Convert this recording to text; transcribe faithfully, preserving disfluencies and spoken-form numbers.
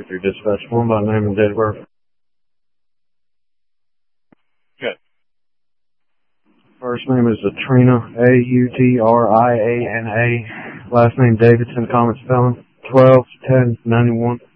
through dispatch one by name and date of birth. Good. First name is Utrina, A U T R I A N A. Last name Davidson, common spelling, twelve ten ninety-one.